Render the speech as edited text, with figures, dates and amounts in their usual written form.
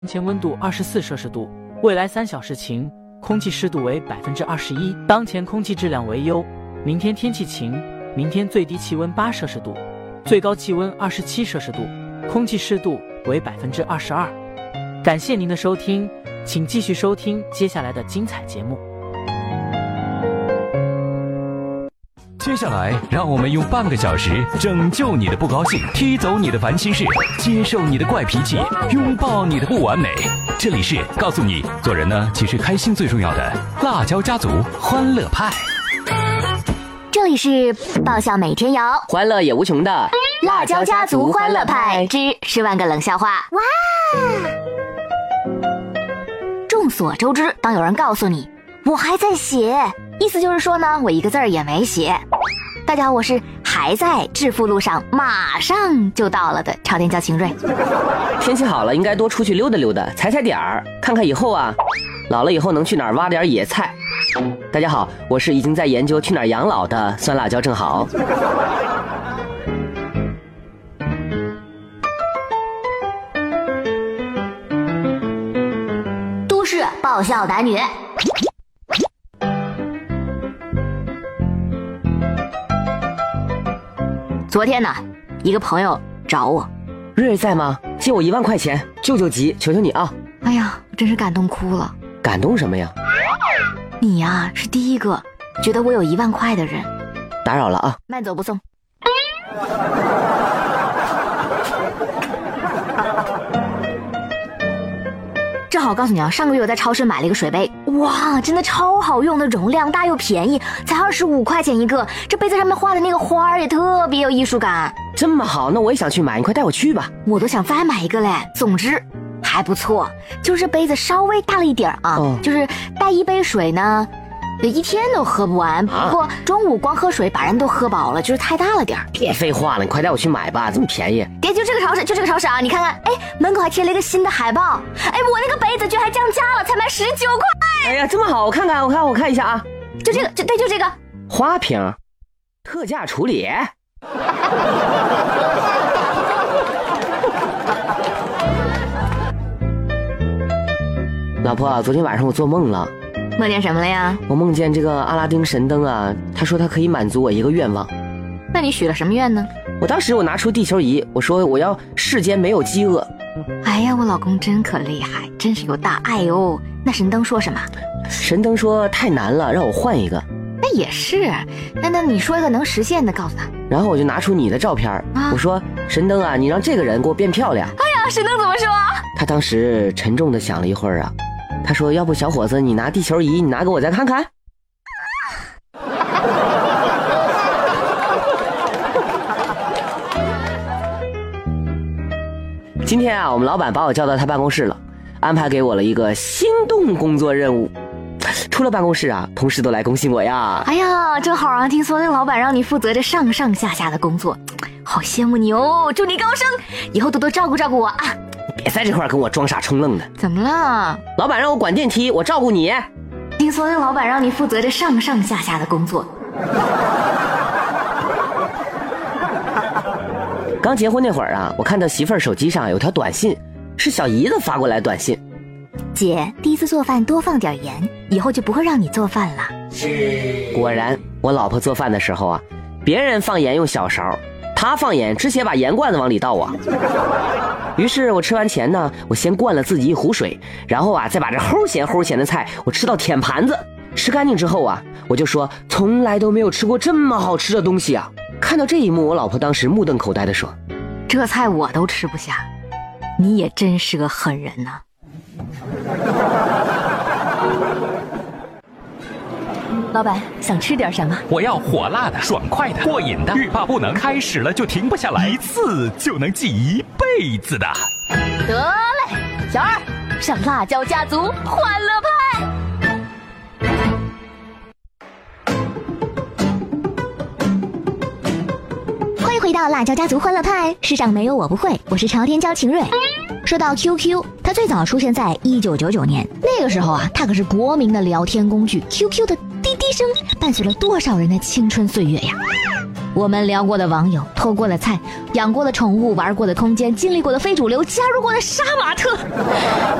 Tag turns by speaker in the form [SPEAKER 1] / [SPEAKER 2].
[SPEAKER 1] 目前温度24摄氏度，未来3小时晴，空气湿度为21%。当前空气质量为优。明天天气晴，明天最低气温8摄氏度，最高气温27摄氏度，空气湿度为22%。感谢您的收听，请继续收听接下来的精彩节目。
[SPEAKER 2] 接下来，让我们用半个小时拯救你的不高兴，踢走你的烦心事，接受你的怪脾气，拥抱你的不完美。这里是告诉你，做人呢，其实开心最重要的辣椒家族欢乐派。
[SPEAKER 3] 这里是爆笑每天有，
[SPEAKER 4] 欢乐也无穷的
[SPEAKER 3] 辣椒家族欢乐派之10万个冷笑话。哇！众所周知，当有人告诉你我还在写，意思就是说呢，我一个字儿也没写。大家好，我是还在致富路上马上就到了的朝天椒晴瑞。
[SPEAKER 4] 天气好了，应该多出去溜达溜达，踩踩点儿，看看以后啊，老了以后能去哪儿挖点野菜。大家好，我是已经在研究去哪儿养老的酸辣椒正好。
[SPEAKER 3] 都市爆笑男女。昨天呢，一个朋友找我，
[SPEAKER 4] 瑞瑞在吗？借我1万块钱，救救急，求求你啊！
[SPEAKER 3] 哎呀，我真是感动哭了。
[SPEAKER 4] 感动什么呀？
[SPEAKER 3] 你呀，是第一个觉得我有1万块的人。
[SPEAKER 4] 打扰了啊，
[SPEAKER 3] 慢走不送。正好告诉你啊，上个月我在超市买了一个水杯，哇，真的超好用的，容量大又便宜，才25块钱一个。这杯子上面画的那个花也特别有艺术感。
[SPEAKER 4] 这么好，那我也想去买，你快带我去吧。
[SPEAKER 3] 我都想再买一个嘞。总之还不错，就是杯子稍微大了一点啊，就是带一杯水呢1天都喝不完，不过中午光喝水把人都喝饱了，就是太大了点。
[SPEAKER 4] 别废话了，你快带我去买吧，这么便宜。
[SPEAKER 3] 别，就这个超市啊，你看看，哎，门口还贴了一个新的海报，哎，我那个杯子居然还降价了，才卖19块。
[SPEAKER 4] 哎呀，这么好，我看一下啊，
[SPEAKER 3] 就这个，就这个
[SPEAKER 4] 花瓶，特价处理。老婆，昨天晚上我做梦了。
[SPEAKER 3] 梦见什么了呀？
[SPEAKER 4] 我梦见这个阿拉丁神灯啊，他说他可以满足我一个愿望。
[SPEAKER 3] 那你许了什么愿呢？
[SPEAKER 4] 我当时拿出地球仪，我说我要世间没有饥饿。
[SPEAKER 3] 哎呀，我老公真可厉害，真是有大爱哦。那神灯说什么？
[SPEAKER 4] 神灯说太难了，让我换一个。
[SPEAKER 3] 那也是，那你说一个能实现的告诉他。
[SPEAKER 4] 然后我就拿出你的照片，我说神灯啊，你让这个人给我变漂亮。
[SPEAKER 3] 哎呀，神灯怎么说？
[SPEAKER 4] 他当时沉重的想了一会儿啊，他说要不小伙子你拿地球仪，你拿给我再看看。今天啊，我们老板把我叫到他办公室了，安排给我了一个心动工作任务。出了办公室啊，同事都来恭喜我呀。
[SPEAKER 3] 哎呀，正好啊，听说那个老板让你负责这上上下下的工作，好羡慕你哦，祝你高升，以后多多照顾照顾我啊。
[SPEAKER 4] 别在这块跟我装傻充愣的。
[SPEAKER 3] 怎么了？
[SPEAKER 4] 老板让我管电梯，我照顾你。
[SPEAKER 3] 听说那个老板让你负责这上上下下的工作。
[SPEAKER 4] 刚结婚那会儿啊，我看到媳妇儿手机上有条短信，是小姨子发过来短信。
[SPEAKER 3] 姐，第一次做饭多放点盐，以后就不会让你做饭了。
[SPEAKER 4] 果然，我老婆做饭的时候啊，别人放盐用小勺，她放盐直接把盐罐子往里倒啊。于是我吃完前呢，我先灌了自己一壶水，然后啊再把这齁咸的菜我吃到舔盘子。吃干净之后啊，我就说从来都没有吃过这么好吃的东西啊。看到这一幕，我老婆当时目瞪口呆地说，
[SPEAKER 3] 这菜我都吃不下，你也真是个狠人呐。老板，想吃点什么？
[SPEAKER 2] 我要火辣的、爽快的、过瘾的，欲罢不能，开始了就停不下来，一次就能记一辈子的。
[SPEAKER 3] 得嘞，小二，上辣椒家族欢乐派。欢迎回到辣椒家族欢乐派，世上没有我不会，我是朝天椒晴瑞。说到 QQ， 它最早出现在1999年，那个时候啊，它可是国民的聊天工具。QQ 的滴滴声伴随了多少人的青春岁月呀！ 我们聊过的网友，偷过的菜，养过的宠物，玩过的空间，经历过的非主流，加入过的杀马特。